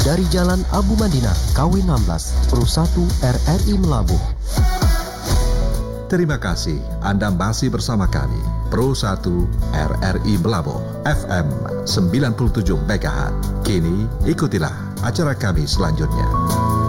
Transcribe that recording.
dari Jalan Abu Madinah, KW 16, Pro 1 RRI Melabuh. Terima kasih Anda masih bersama kami, Pro 1 RRI Melabuh, FM 97 MHz. Kini ikutilah acara kami selanjutnya.